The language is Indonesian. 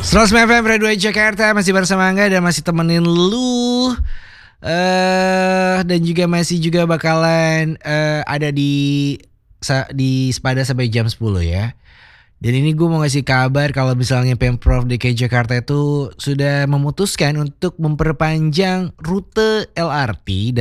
109 FM Radio Jakarta masih bersama Angga dan masih temenin lu. Dan juga masih bakalan ada di Sepada sampai jam 10 ya. Dan ini gue mau ngasih kabar kalau misalnya Pemprov DKI Jakarta itu sudah memutuskan untuk memperpanjang rute LRT